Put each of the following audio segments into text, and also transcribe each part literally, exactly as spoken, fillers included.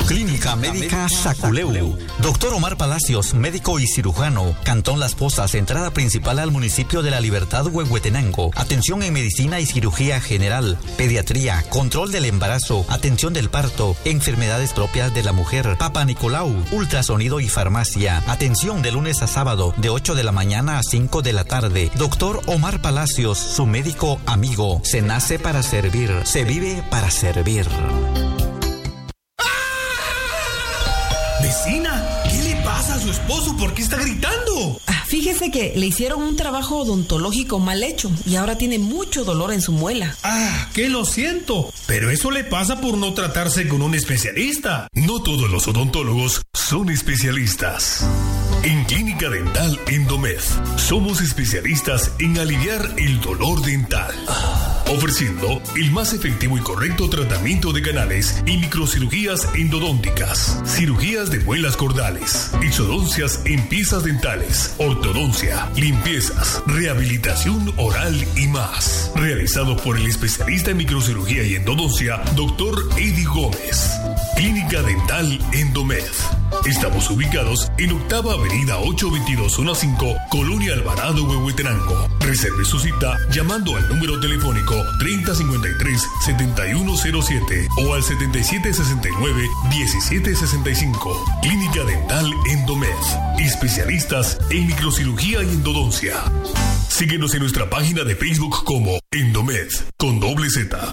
Clínica Médica Saculeu. Doctor Omar Palacios, médico y cirujano. Cantón Las Pozas, entrada principal al municipio de La Libertad, Huehuetenango. Atención en medicina y cirugía general, pediatría, control del embarazo, atención del parto, enfermedades propias de la mujer, Papa Nicolau, ultrasonido y farmacia. Atención de lunes a sábado, de ocho de la mañana a cinco de la tarde. Doctor Omar Palacios, su médico amigo. Se nace para servir, se vive para servir. Vecina, ¿qué le pasa a su esposo? ¿Por qué está gritando? Ah, fíjese que le hicieron un trabajo odontológico mal hecho y ahora tiene mucho dolor en su muela. Ah, que lo siento, pero eso le pasa por no tratarse con un especialista. No todos los odontólogos son especialistas. En Clínica Dental Endomed somos especialistas en aliviar el dolor dental, ofreciendo el más efectivo y correcto tratamiento de canales y microcirugías endodónticas, cirugías de muelas cordales, exodoncias en piezas dentales, ortodoncia, limpiezas, rehabilitación oral y más. Realizado por el especialista en microcirugía y endodoncia, doctor Eddie Gómez. Clínica Dental Endomed. Estamos ubicados en Octava Avenida ochocientos veintidós, Zona cinco, Colonia Alvarado, Huehuetenango. Reserve su cita llamando al número telefónico treinta cincuenta y tres, setenta y uno cero siete o al setenta y siete sesenta y nueve, diecisiete sesenta y cinco. Clínica Dental Endomed. Especialistas en microcirugía y endodoncia. Síguenos en nuestra página de Facebook como Endomed con doble Z.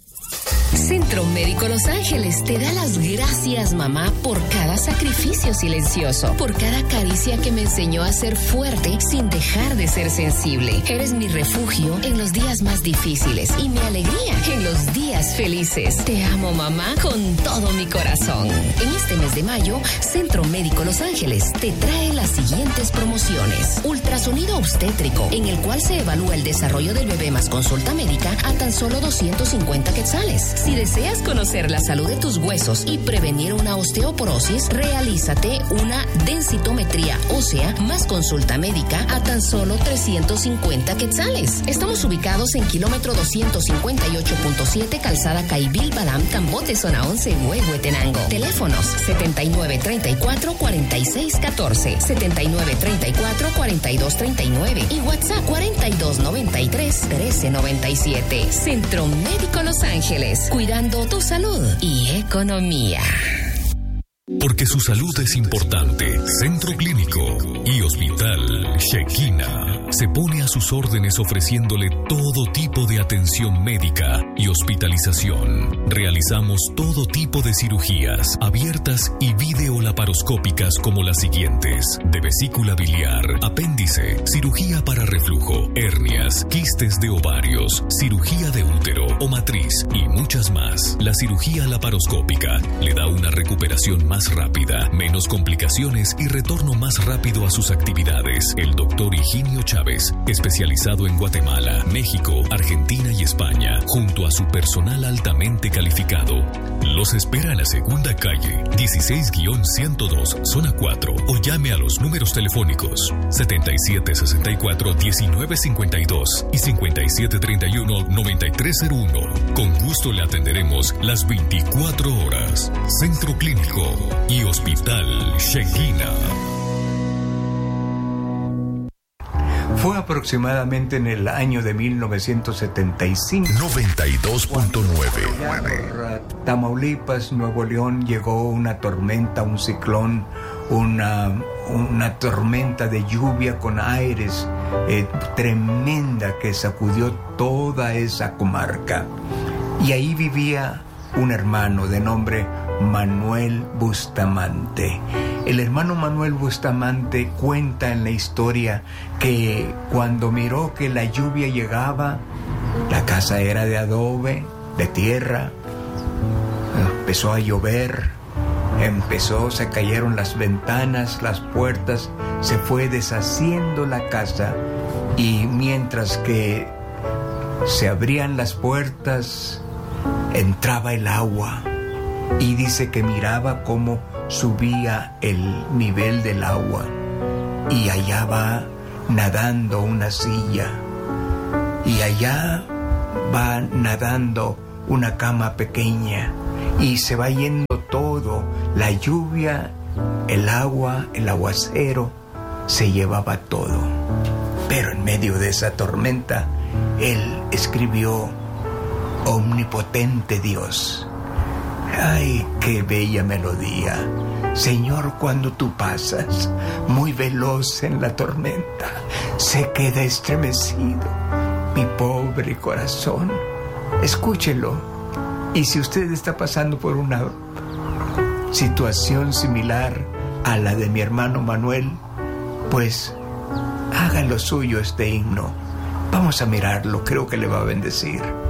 Centro Médico Los Ángeles te da las gracias, mamá, por cada sacrificio silencioso, por cada caricia que me enseñó a ser fuerte sin dejar de ser sensible. Eres mi refugio en los días más difíciles y mi alegría en los días felices. Te amo, mamá, con todo mi corazón. En este mes de mayo, Centro Médico Los Ángeles te trae las siguientes promociones. Ultrasonido obstétrico, en el cual se evalúa el desarrollo del bebé más consulta médica a tan solo doscientos cincuenta quetzales. Si deseas conocer la salud de tus huesos y prevenir una osteoporosis, realízate una densitometría ósea más consulta médica a tan solo trescientos cincuenta quetzales. Estamos ubicados en kilómetro doscientos cincuenta y ocho punto siete, calzada Caibil Balam, Cambote, zona once, Huehuetenango. Teléfonos setenta y nueve treinta y cuatro, cuarenta y seis catorce, setenta y nueve treinta y cuatro, cuarenta y dos treinta y nueve y WhatsApp cuarenta y dos noventa y tres, trece noventa y siete. Centro Médico Los Ángeles, cuidando tu salud y economía. Porque su salud es importante, Centro Clínico y Hospital Shekinah se pone a sus órdenes ofreciéndole todo tipo de atención médica y hospitalización. Realizamos todo tipo de cirugías abiertas y videolaparoscópicas como las siguientes: de vesícula biliar, apéndice, cirugía para reflujo, hernias, quistes de ovarios, cirugía de útero o matriz y muchas más. La cirugía laparoscópica le da una recuperación más rápida, menos complicaciones y retorno más rápido a sus actividades. El doctor Higinio Chávez, especializado en Guatemala, México, Argentina y España, junto a su personal altamente calificado, los espera en la segunda calle, dieciséis ciento dos, zona cuatro, o llame a los números telefónicos setenta y siete sesenta y cuatro, diecinueve cincuenta y dos y cincuenta y siete treinta y uno, noventa y tres cero uno. Con gusto le atenderemos las veinticuatro horas. Centro Clínico y Hospital Shekinah. Fue aproximadamente en el año de mil novecientos setenta y cinco. noventa y dos punto nueve. Por Tamaulipas, Nuevo León, llegó una tormenta, un ciclón, una, una tormenta de lluvia con aires eh, tremenda que sacudió toda esa comarca. Y ahí vivía un hermano de nombre Manuel Bustamante. El hermano Manuel Bustamante cuenta en la historia que cuando miró que la lluvia llegaba, la casa era de adobe, de tierra, empezó a llover, empezó, se cayeron las ventanas, las puertas, se fue deshaciendo la casa, y mientras que se abrían las puertas, entraba el agua. Y dice que miraba cómo subía el nivel del agua y allá va nadando una silla y allá va nadando una cama pequeña y se va yendo todo, La lluvia, el agua, el aguacero, se llevaba todo. Pero en medio de esa tormenta, él escribió: Omnipotente Dios. ¡Ay, qué bella melodía! Señor, cuando tú pasas, muy veloz en la tormenta, se queda estremecido mi pobre corazón. Escúchelo. Y si usted está pasando por una situación similar a la de mi hermano Manuel, pues haga lo suyo este himno. Vamos a mirarlo, creo que le va a bendecir.